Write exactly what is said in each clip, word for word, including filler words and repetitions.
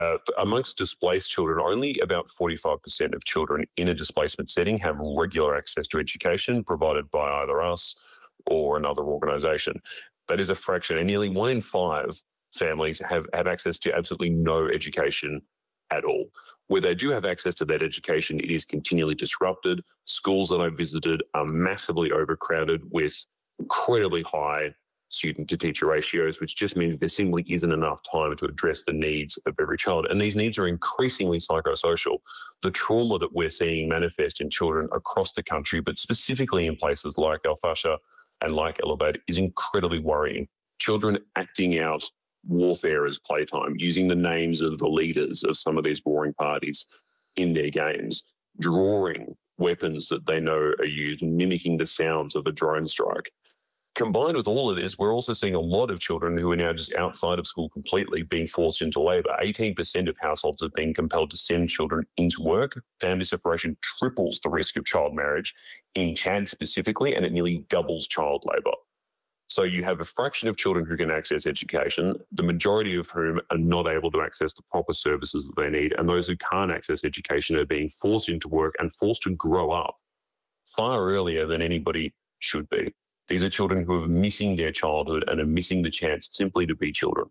Uh, amongst displaced children, only about forty-five percent of children in a displacement setting have regular access to education provided by either us or another organisation. That is a fraction, and nearly one in five families have, have access to absolutely no education at all. Where they do have access to that education, it is continually disrupted. Schools that I visited are massively overcrowded with incredibly high student-to-teacher ratios, which just means there simply isn't enough time to address the needs of every child. And these needs are increasingly psychosocial. The trauma that we're seeing manifest in children across the country, but specifically in places like Al Fasher and like Elevate, is incredibly worrying. Children acting out warfare as playtime, using the names of the leaders of some of these warring parties in their games, drawing weapons that they know are used, mimicking the sounds of a drone strike. Combined with all of this, we're also seeing a lot of children who are now just outside of school completely being forced into labour. eighteen percent of households have been compelled to send children into work. Family separation triples the risk of child marriage in Chad specifically, and it nearly doubles child labour. So you have a fraction of children who can access education, the majority of whom are not able to access the proper services that they need, and those who can't access education are being forced into work and forced to grow up far earlier than anybody should be. These are children who are missing their childhood and are missing the chance simply to be children.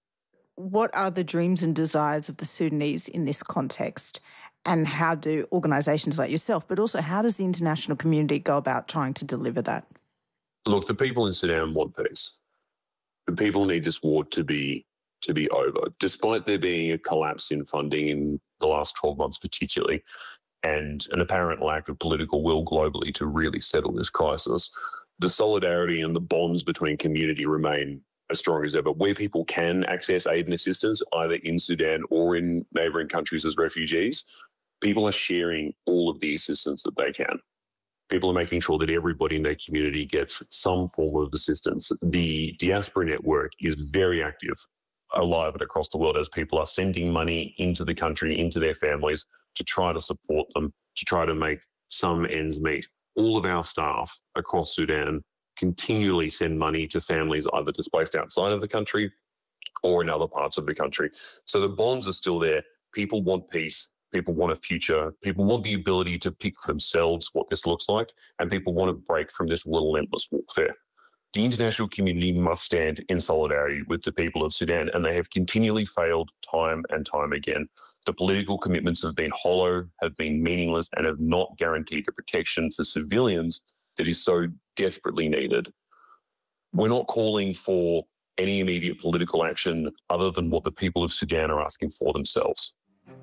What are the dreams and desires of the Sudanese in this context? And how do organisations like yourself, but also how does the international community go about trying to deliver that? Look, the people in Sudan want peace. The people need this war to be to be over, despite there being a collapse in funding in the last twelve months particularly, and an apparent lack of political will globally to really settle this crisis. The solidarity and the bonds between community remain as strong as ever. Where people can access aid and assistance, either in Sudan or in neighbouring countries as refugees, people are sharing all of the assistance that they can. People are making sure that everybody in their community gets some form of assistance. The diaspora network is very active, alive and across the world, as people are sending money into the country, into their families, to try to support them, to try to make some ends meet. All of our staff across Sudan continually send money to families either displaced outside of the country or in other parts of the country. So the bonds are still there. People want peace. People want a future. People want the ability to pick for themselves what this looks like, and people want to break from this relentless warfare. The international community must stand in solidarity with the people of Sudan, and they have continually failed time and time again. The political commitments have been hollow, have been meaningless, and have not guaranteed the protection for civilians that is so desperately needed. We're not calling for any immediate political action other than what the people of Sudan are asking for themselves.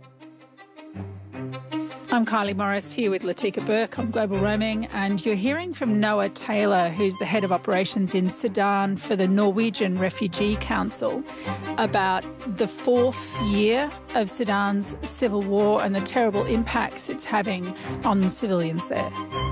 I'm Kylie Morris here with Latika Burke on Global Roaming, and you're hearing from Noah Taylor, who's the head of operations in Sudan for the Norwegian Refugee Council, about the fourth year of Sudan's civil war and the terrible impacts it's having on civilians there.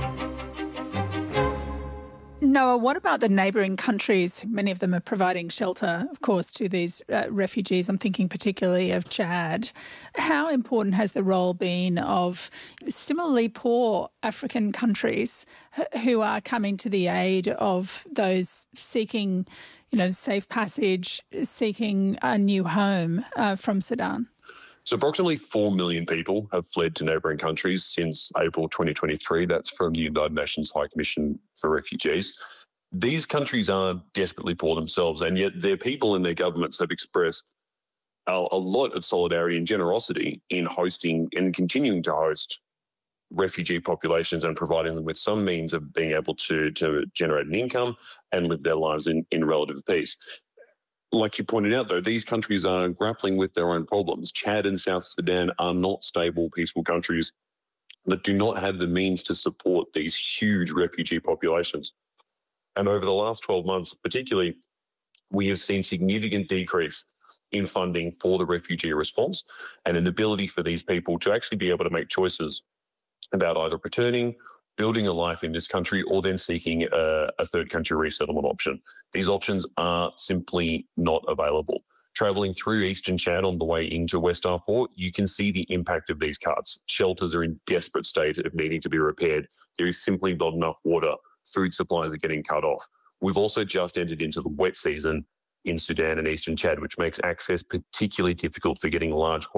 Noah, what about the neighbouring countries? Many of them are providing shelter, of course, to these uh, refugees. I'm thinking particularly of Chad. How important has the role been of similarly poor African countries who are coming to the aid of those seeking, you know, safe passage, seeking a new home uh, from Sudan? So approximately four million people have fled to neighbouring countries since April twenty twenty-three. That's from the United Nations High Commission for Refugees. These countries are desperately poor themselves, and yet their people and their governments have expressed a, a lot of solidarity and generosity in hosting and continuing to host refugee populations and providing them with some means of being able to, to generate an income and live their lives in, in relative peace. Like you pointed out, though, these countries are grappling with their own problems. Chad and South Sudan are not stable, peaceful countries that do not have the means to support these huge refugee populations. And over the last twelve months, particularly, we have seen significant decrease in funding for the refugee response and an ability for these people to actually be able to make choices about either returning, building a life in this country, or then seeking a, a third country resettlement option. These options are simply not available. Travelling through eastern Chad on the way into West Darfur, you can see the impact of these cuts. Shelters are in desperate state of needing to be repaired. There is simply not enough water. Food supplies are getting cut off. We've also just entered into the wet season, in Sudan and eastern Chad, which makes access particularly difficult for getting large